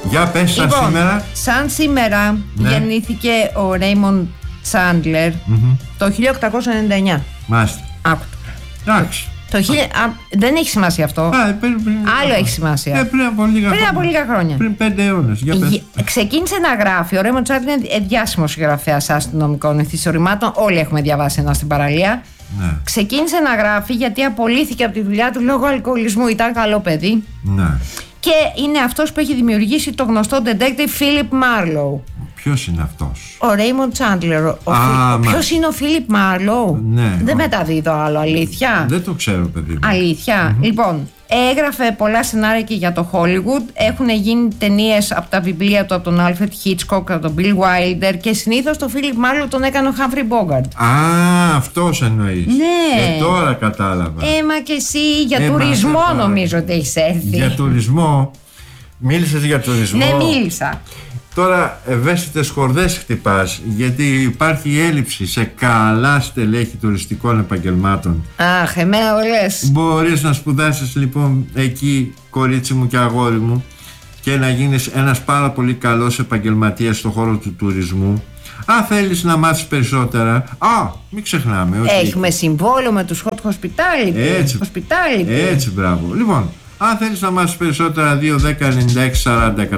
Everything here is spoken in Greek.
Για πες σαν Λοιπόν, σήμερα. σαν σήμερα γεννήθηκε ο Ρέιμοντ Τσάντλερ το 1899. Μάλιστα. Άκου. Εντάξει. Δεν έχει σημασία αυτό. Άλλο έχει σημασία. Πριν από λίγα χρόνια. Πριν 5 αιώνες. Ξεκίνησε να γράφει. Ο Ρέιμοντ Τσάντλερ είναι διάσημος συγγραφέας αστυνομικών ηθισορρυμμάτων. Όλοι έχουμε διαβάσει ένα στην παραλία. Ναι. Ξεκίνησε να γράφει γιατί απολύθηκε από τη δουλειά του λόγω αλκοολισμού. Ήταν καλό παιδί. Ναι. Και είναι αυτός που έχει δημιουργήσει το γνωστό detective Philip Marlowe. Ποιος είναι αυτός? Ο Raymond Chandler. Ποιος είναι ο Philip Marlowe? Ναι. Δεν μεταδίδω άλλο, αλήθεια. Δεν το ξέρω, παιδί μου. Αλήθεια. Λοιπόν, έγραφε πολλά σενάρια και για το Hollywood. Έχουν γίνει ταινίες από τα βιβλία του, από τον Alfred Hitchcock, από τον Bill Wilder, και συνήθως το Philip Marlowe τον έκανε ο Humphrey Bogart. Αυτός εννοείς. Ναι. Τώρα κατάλαβα. Μα και εσύ για τουρισμό νομίζω ότι έχεις έρθει. Για τουρισμό. Μίλησες για τουρισμό? Ναι, μίλησα. Τώρα ευαίσθητες χορδές χτυπάς, γιατί υπάρχει έλλειψη σε καλά στελέχη τουριστικών επαγγελμάτων. Αχ, εμένα το λες. Μπορείς να σπουδάσεις λοιπόν εκεί, κορίτσι μου και αγόρι μου, και να γίνεις ένας πάρα πολύ καλός επαγγελματίας στον χώρο του τουρισμού. Αν θέλεις να μάθεις περισσότερα, μην ξεχνάμε ότι έχουμε συμβόλαιο με τους hot hospitality. Έτσι, μπράβο. Λοιπόν, αν θέλεις να μάθεις περισσότερα, 2, 10, 96, 40